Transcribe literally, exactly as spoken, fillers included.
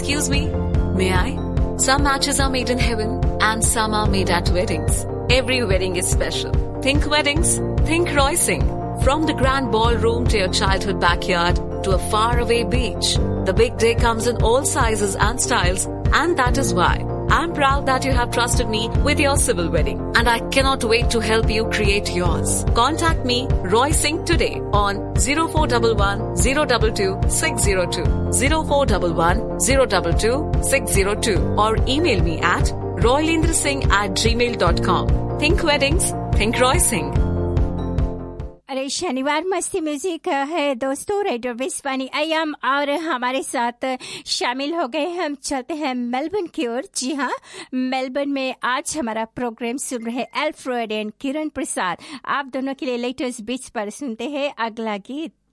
Excuse me, may I? Some matches are made in heaven and some are made at weddings. Every wedding is special. Think weddings, think Roysing. From the grand ballroom to your childhood backyard to a faraway beach, the big day comes in all sizes and styles, and that is why I'm proud that you have trusted me with your civil wedding, and I cannot wait to help you create yours. Contact me, Roy Singh, today on zero four one one, zero two two, six zero two, zero four one one, zero two two, six zero two, or email me at roylendrasingh at gmail dot com. Think weddings, think Roy Singh. अरे शनिवार मस्ती music है दोस्तों, radio विस्वानी अयम और हमारे साथ शामिल हो गए। हम चलते हैं मेलबर्न की ओर। जी हाँ, मेलबर्न में आज हमारा प्रोग्राम सुन रहे अल्फ्रेड एंड किरण प्रसाद। आप दोनों के लिए लेटेस्ट बीट्स पर सुनते हैं अगला गीत।